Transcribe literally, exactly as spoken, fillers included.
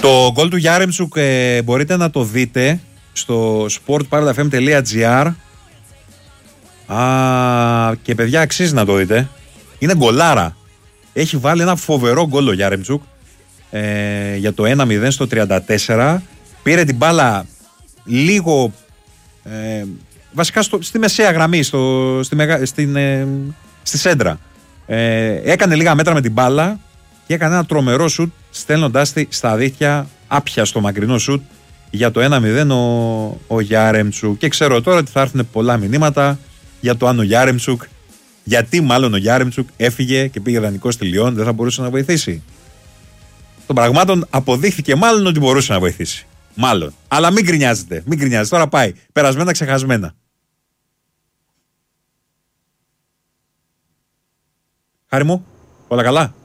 Το γκολ του Γιάρεμτσουκ ε, μπορείτε να το δείτε στο σπορτ παράντα εφ εμ τελεία τζι άρ. Α, και παιδιά αξίζει να το δείτε. Είναι γκολάρα. Έχει βάλει ένα φοβερό γκολ ο Γιάρεμτσουκ ε, για το ένα μηδέν στο τριάντα τέσσερα. Πήρε την μπάλα λίγο ε, βασικά στο, στη μεσαία γραμμή, στο, στη, μεγα, στην, ε, στη σέντρα. Ε, έκανε λίγα μέτρα με την μπάλα και έκανε ένα τρομερό σουτ, στέλνοντάς τη στα δίχτυα, άπιαστο μακρινό σουτ για το ένα μηδέν ο, ο Γιάρεμτσουκ. Και ξέρω τώρα ότι θα έρθουν πολλά μηνύματα για το αν ο Γιάρεμτσουκ, γιατί μάλλον ο Γιάρεμτσουκ έφυγε και πήγε δανεικό στη Λιόν, δεν θα μπορούσε να βοηθήσει. Των πραγμάτων αποδείχθηκε μάλλον ότι μπορούσε να βοηθήσει. Μάλλον. Αλλά μην γκρινιάζετε. Μην γκρινιάζετε. Τώρα πάει. Περασμένα, ξεχασμένα. Χάρη μου, όλα καλά.